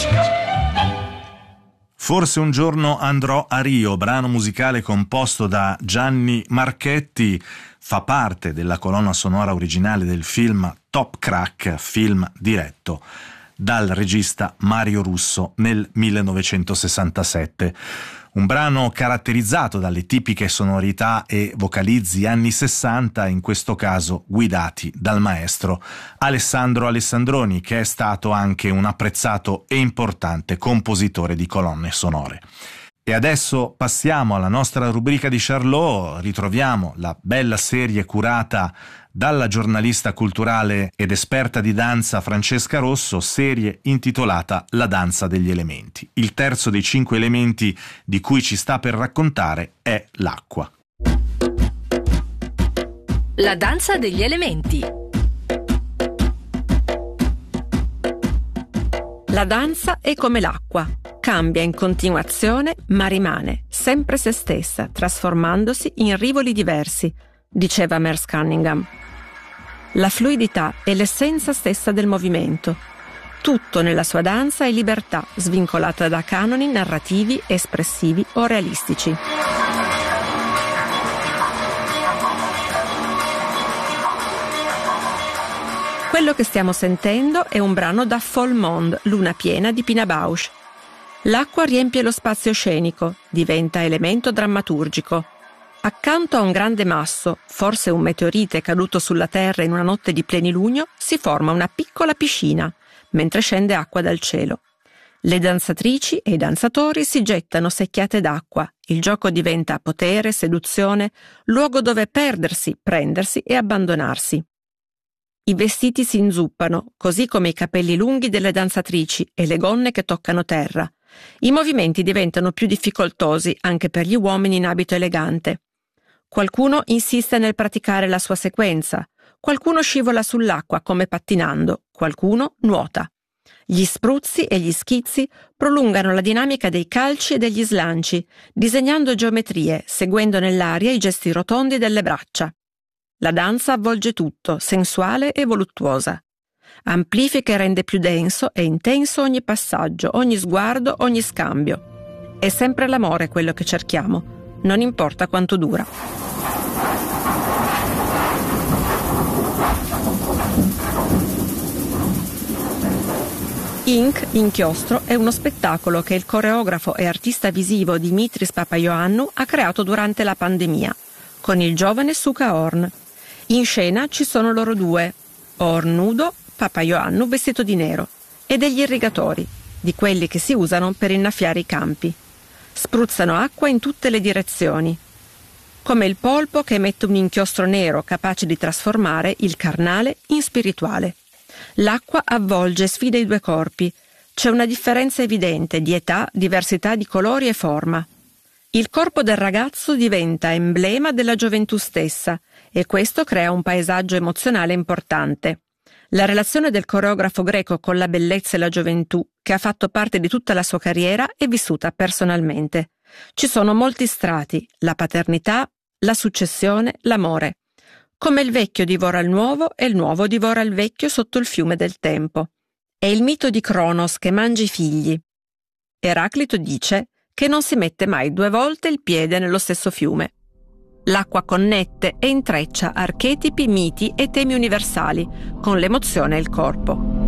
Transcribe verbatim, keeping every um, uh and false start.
Forse un giorno andrò a Rio, brano musicale composto da Gianni Marchetti, fa parte della colonna sonora originale del film Top Crack, film diretto dal regista Mario Russo nel millenovecentosessantasette. Un brano caratterizzato dalle tipiche sonorità e vocalizzi anni sessanta, in questo caso guidati dal maestro Alessandro Alessandroni, che è stato anche un apprezzato e importante compositore di colonne sonore. E adesso passiamo alla nostra rubrica di Charlot, ritroviamo la bella serie curata dalla giornalista culturale ed esperta di danza Francesca Rosso, serie intitolata La danza degli elementi. Il terzo dei cinque elementi di cui ci sta per raccontare è l'acqua. La danza degli elementi. La danza è come l'acqua. Cambia in continuazione, ma rimane sempre se stessa, trasformandosi in rivoli diversi, diceva Merce Cunningham. La fluidità è l'essenza stessa del movimento. Tutto nella sua danza è libertà, svincolata da canoni narrativi, espressivi o realistici. Quello che stiamo sentendo è un brano da Fol Monde, Luna piena di Pina Bausch. L'acqua riempie lo spazio scenico, diventa elemento drammaturgico. Accanto a un grande masso, forse un meteorite caduto sulla Terra in una notte di plenilunio, si forma una piccola piscina, mentre scende acqua dal cielo. Le danzatrici e i danzatori si gettano secchiate d'acqua, il gioco diventa potere, seduzione, luogo dove perdersi, prendersi e abbandonarsi. I vestiti si inzuppano, così come i capelli lunghi delle danzatrici e le gonne che toccano terra. I movimenti diventano più difficoltosi anche per gli uomini in abito elegante. Qualcuno insiste nel praticare la sua sequenza, qualcuno scivola sull'acqua come pattinando, qualcuno nuota. Gli spruzzi e gli schizzi prolungano la dinamica dei calci e degli slanci, disegnando geometrie, seguendo nell'aria i gesti rotondi delle braccia. La danza avvolge tutto, sensuale e voluttuosa. Amplifica e rende più denso e intenso ogni passaggio, ogni sguardo, ogni scambio. È sempre l'amore quello che cerchiamo, non importa quanto dura. Ink, Inchiostro, è uno spettacolo che il coreografo e artista visivo Dimitris Papaioannou ha creato durante la pandemia, con il giovane Suka Horn. In scena ci sono loro due, Horn nudo, Papaioannou vestito di nero, e degli irrigatori, di quelli che si usano per innaffiare i campi. Spruzzano acqua in tutte le direzioni, come il polpo che emette un inchiostro nero capace di trasformare il carnale in spirituale. L'acqua avvolge e sfida i due corpi. C'è una differenza evidente di età, diversità di colori e forma. Il corpo del ragazzo diventa emblema della gioventù stessa e questo crea un paesaggio emozionale importante. La relazione del coreografo greco con la bellezza e la gioventù, che ha fatto parte di tutta la sua carriera, è vissuta personalmente. Ci sono molti strati, la paternità, la successione, l'amore. Come il vecchio divora il nuovo e il nuovo divora il vecchio sotto il fiume del tempo. È il mito di Cronos che mangia i figli. Eraclito dice che non si mette mai due volte il piede nello stesso fiume. L'acqua connette e intreccia archetipi, miti e temi universali con l'emozione e il corpo.